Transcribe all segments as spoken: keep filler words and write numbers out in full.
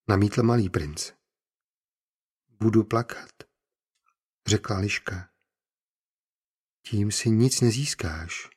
namítl malý princ. Budu plakat, řekla liška. Tím si nic nezískáš.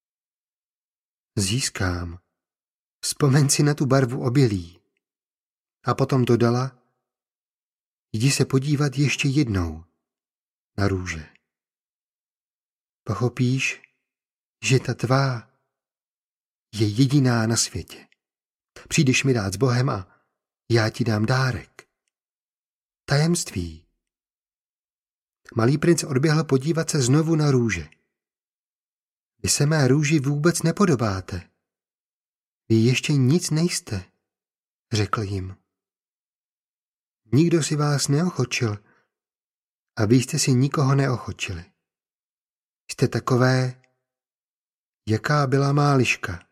Získám. Vzpomeň si na tu barvu obilí. A potom dodala, jdi se podívat ještě jednou na růže. Pochopíš, že ta tvá je jediná na světě. Přijdeš mi dát s Bohem a já ti dám dárek. Tajemství. Malý princ odběhl podívat se znovu na růže. Vy se mé růži vůbec nepodobáte. Vy ještě nic nejste, řekl jim. Nikdo si vás neochočil a vy jste si nikoho neochočili. Jste takové, jaká byla má liška.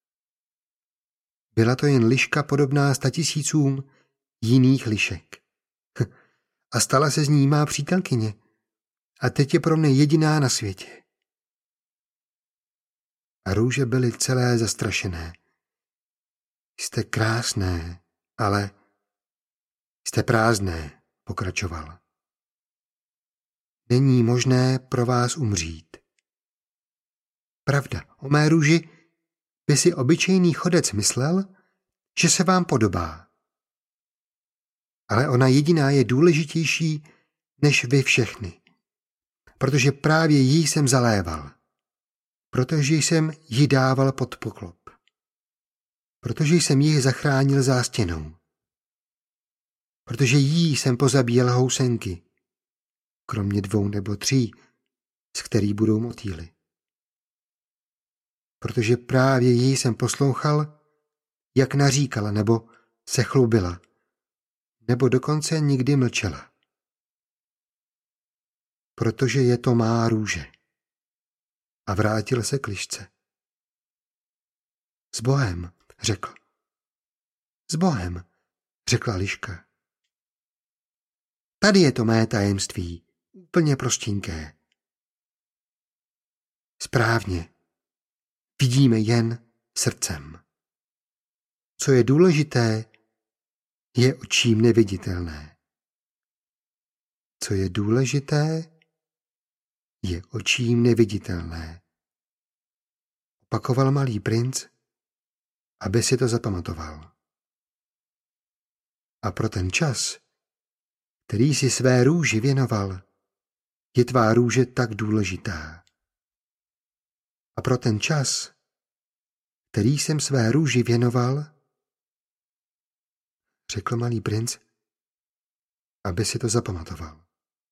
Byla to jen liška podobná statisícům jiných lišek. A stala se z ní má přítelkyně. A teď je pro mne jediná na světě. A růže byly celé zastrašené. Jste krásné, ale jste prázdné, pokračoval. Není možné pro vás umřít. Pravda, o mé růži by si obyčejný chodec myslel, že se vám podobá. Ale ona jediná je důležitější než vy všechny. Protože právě jí jsem zaléval. Protože jsem ji dával pod poklop. Protože jsem ji zachránil zástěnou. Protože jí jsem pozabíjel housenky. Kromě dvou nebo tří, z kterých budou motýly. Protože právě jí jsem poslouchal, jak naříkala nebo se chlubila, nebo dokonce nikdy mlčela. Protože je to má růže. A vrátil se k lišce. S Bohem, řekl. S Bohem, řekla liška. Tady je to mé tajemství, úplně prostinké. Správně, vidíme jen srdcem. Co je důležité, je očím neviditelné. Co je důležité, je očím neviditelné. Opakoval malý princ, aby si to zapamatoval. A pro ten čas, který si své růži věnoval, je tvá růže tak důležitá. A pro ten čas, který jsem své růži věnoval, řekl malý princ, aby si to zapamatoval.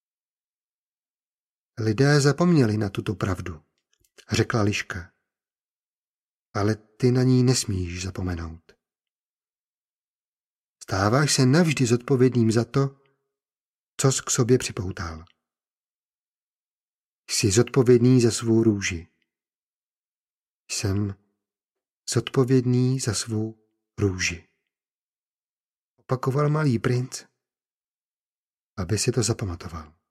Lidé zapomněli na tuto pravdu, řekla liška. Ale ty na ní nesmíš zapomenout. Stáváš se navždy zodpovědným za to, co jsi k sobě připoutal. Jsi zodpovědný za svou růži. Jsem zodpovědný za svou růži. Opakoval malý princ, aby si to zapamatoval.